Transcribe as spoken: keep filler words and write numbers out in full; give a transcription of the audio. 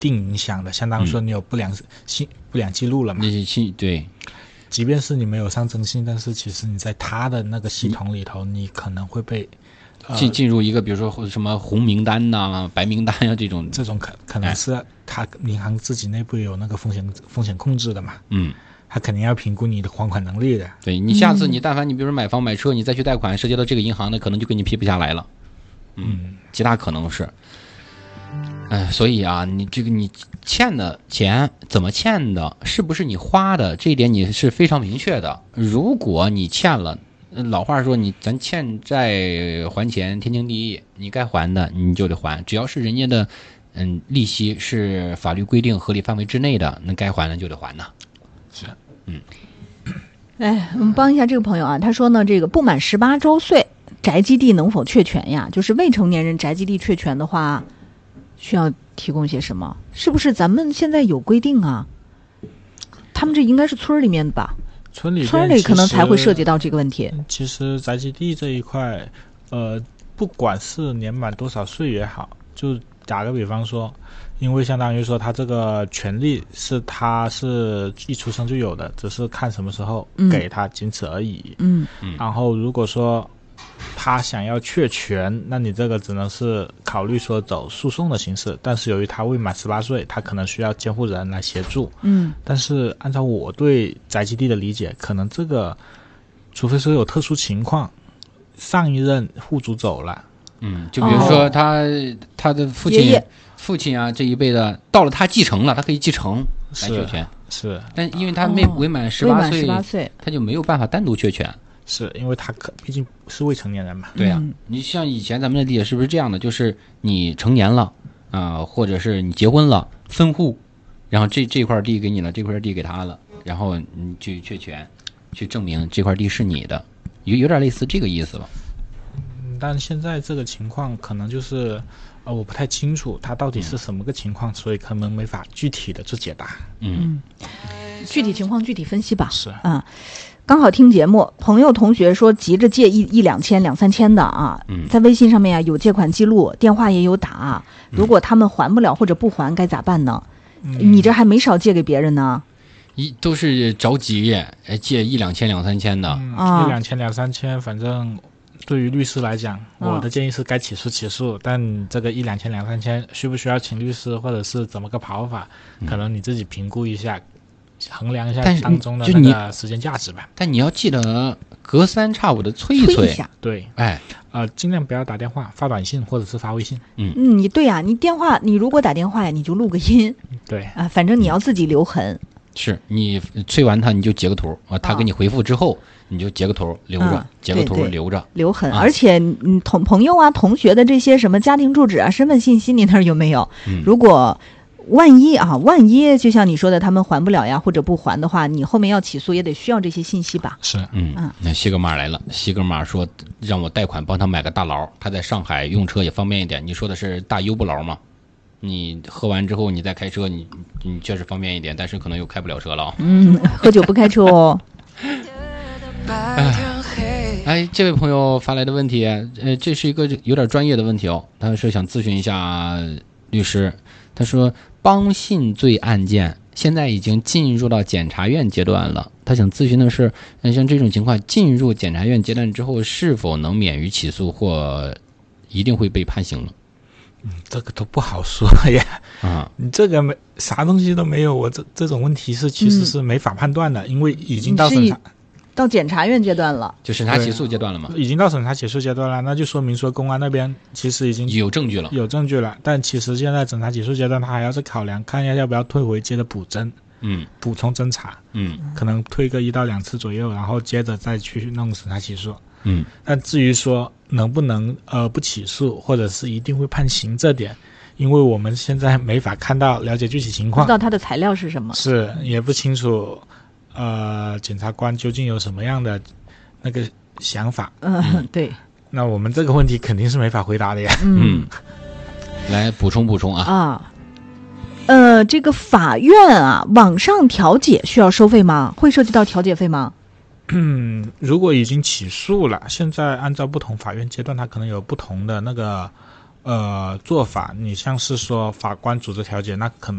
定影响的，相当于说你有不良信、嗯、不良记录了嘛。 对， 即便是你没有上征信，但是其实你在他的那个系统里头，你可能会被进、呃、进入一个比如说什么红名单呐、啊、白名单呀、啊、这种， 这种可可能是他银行自己内部有那个风险风险控制的嘛。 嗯。 他肯定要评估你的还款能力的。 对，你下次你但凡你比如说买房买车，你再去贷款，涉及到这个银行的，可能就给你批不下来了。嗯，极大可能是。哎、呃，所以啊，你这个你欠的钱怎么欠的，是不是你花的，这一点你是非常明确的。如果你欠了，老话说你咱欠债还钱天经地义，你该还的你就得还，只要是人家的嗯利息是法律规定合理范围之内的，那该还的就得还呐。 是。 嗯， 哎，我们帮一下这个朋友啊，他说呢，这个不满十八周岁，宅基地能否确权呀？就是未成年人宅基地确权的话，需要提供些什么？是不是咱们现在有规定啊？他们这应该是村里面的吧？ 村里村里可能才会涉及到这个问题。 其实宅基地这一块，呃，不管是年满多少岁也好，就打个比方说。因为相当于说他这个权利是他是一出生就有的，只是看什么时候给他，仅此而已。 嗯， 然后如果说他想要确权，那你这个只能是考虑说走诉讼的形式，但是由于他未满十八岁，他可能需要监护人来协助。 嗯， 但是按照我对宅基地的理解，可能这个除非说有特殊情况，上一任户主走了， 嗯，就比如说他、哦、他的父亲爷爷父亲啊这一辈的到了他继承了，他可以继承来确权， 是， 但因为他没未满十八岁， 未满十八岁他就没有办法单独确权， 是因为他可毕竟是未成年人嘛。 对呀、啊嗯， 你像以前咱们的理解是不是这样的？就是你成年了啊、呃，或者是你结婚了分户，然后这这块地给你了，这块地给他了，然后你去确权，去证明这块地是你的，有有点类似这个意思吧。 嗯，但现在这个情况可能就是。呃，我不太清楚它到底是什么个情况，嗯、所以可能没法具体的做解答。 嗯， 具体情况具体分析吧。 是啊，刚好听节目，朋友同学说急着借一一两千、两三千的啊， 嗯、 在微信上面啊有借款记录，电话也有打。如果他们还不了或者不还，该咋办呢？嗯、你这还没少借给别人呢。 一都是着急，哎，借一两千、两三千的， 嗯啊、 一两千、两三千，反正。对于律师来讲，我的建议是该起诉起诉，嗯、但这个一两千两三千需不需要请律师，或者是怎么个跑法，嗯、可能你自己评估一下，衡量一下当中的那个时间价值吧。 但你要记得隔三差五的催一催一下， 对， 哎， 呃，尽量不要打电话，发短信或者是发微信。 嗯嗯，你对呀、啊，你电话你如果打电话呀，你就录个音， 对啊，反正你要自己留痕。 是你催完他，你就截个图啊，他给你回复之后。你就截个图留着，嗯、截个图留着留痕， 啊、 而且你同朋友啊、同学的这些什么家庭住址啊、身份信息，你那儿有没有？ 嗯、 如果万一啊，万一就像你说的，他们还不了呀，或者不还的话，你后面要起诉也得需要这些信息吧？ 是， 嗯嗯。那西格玛来了，西格玛说让我贷款帮他买个大劳，他在上海用车也方便一点。你说的是大优步劳吗？你喝完之后你再开车，你你确实方便一点，但是可能又开不了车了。 嗯，喝酒不开车哦。 哎，哎，这位朋友发来的问题，呃，这是一个有点专业的问题哦。他是想咨询一下律师。他说，帮信罪案件现在已经进入到检察院阶段了。他想咨询的是，像这种情况进入检察院阶段之后，是否能免于起诉，或一定会被判刑了？ 嗯，这个都不好说呀。 啊， 你这个没啥东西都没有，我这这种问题是其实是没法判断的，嗯、因为已经到审查。 到检察院阶段了， 就审查起诉阶段了嘛？ 已经到审查起诉阶段了，那就说明说公安那边其实已经有证据了， 有证据了。但其实现在审查起诉阶段，他还要是考量看一下要不要退回，接着补侦， 嗯， 补充侦查， 嗯， 可能退个一到两次左右，然后接着再去弄审查起诉， 嗯。 但至于说能不能呃不起诉，或者是一定会判刑这点，因为我们现在没法看到了解具体情况， 不知道他的材料是什么， 是也不清楚，呃，检察官究竟有什么样的那个想法。 嗯，对。 那我们这个问题肯定是没法回答的呀。 嗯，来补充补充啊。 啊，呃，这个法院啊，网上调解需要收费吗？会涉及到调解费吗？ 嗯，如果已经起诉了，现在按照不同法院阶段，它可能有不同的那个呃做法。你像是说法官组织调解，那可能